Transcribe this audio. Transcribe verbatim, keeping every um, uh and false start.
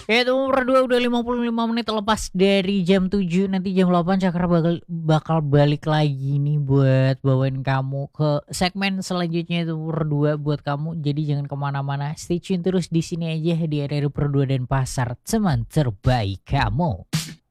Ya itu berdua udah lima puluh lima menit lepas dari jam tujuh, nanti jam delapan Cakra bakal bakal balik lagi nih buat bawain kamu ke segmen selanjutnya itu berdua buat kamu. Jadi jangan kemana-mana, stay tune terus di sini aja di R R berdua dan pasar teman terbaik kamu.